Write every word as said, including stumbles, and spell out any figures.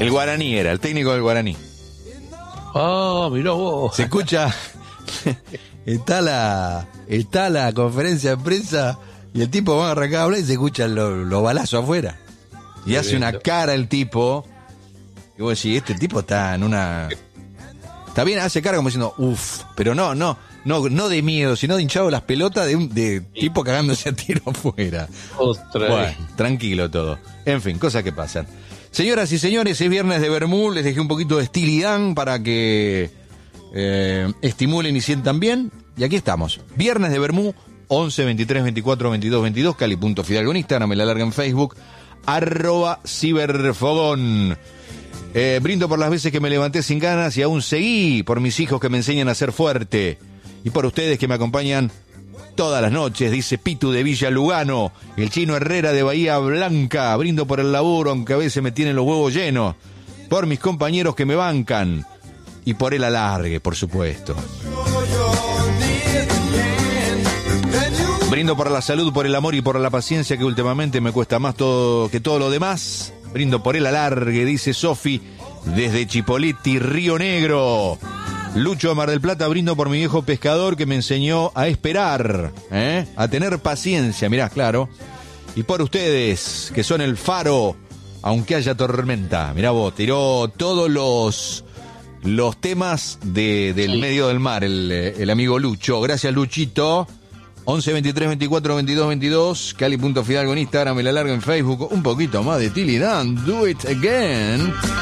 El Guaraní era, el técnico del Guaraní. Ah, mirá vos. Se escucha, está la está la conferencia de prensa y el tipo va a arrancar a hablar y se escuchan los, los balazos afuera. Y hace una cara el tipo. Y vos decís, este tipo está en una... Está bien, hace cara como diciendo, uff, pero no, no, no, no de miedo, sino de hinchado las pelotas de un de tipo cagándose a tiro afuera. Otra Bueno, vez. tranquilo todo. En fin, cosas que pasan. Señoras y señores, es viernes de Bermú, les dejé un poquito de estilidad para que eh, estimulen y sientan bien. Y aquí estamos, viernes de Bermú, once, veintitrés, veinticuatro, veintidós, veintidós, Cali.Fidalgo en Instagram, me la larga en Facebook, arroba ciberfogón. Eh, brindo por las veces que me levanté sin ganas y aún seguí, por mis hijos que me enseñan a ser fuerte y por ustedes que me acompañan todas las noches, dice Pitu de Villa Lugano, el Chino Herrera de Bahía Blanca. Brindo por el laburo, aunque a veces me tienen los huevos llenos, por mis compañeros que me bancan y por el alargue, por supuesto. Brindo por la salud, por el amor y por la paciencia, que últimamente me cuesta más todo que todo lo demás. Brindo por el alargue, dice Sofi, desde Chipoleti, Río Negro. Lucho de Mar del Plata, brindo por mi viejo pescador que me enseñó a esperar, ¿eh? A tener paciencia, mirá, claro. Y por ustedes, que son el faro, aunque haya tormenta. Mirá vos, tiró todos los, los temas de, del sí. medio del mar, el, el amigo Lucho. Gracias, Luchito. once, veintitrés, veinticuatro, veintidós, veintidós, Cali.Fidalgo en Instagram, me la larga en Facebook. Un poquito más de Tilly Dan, do it again.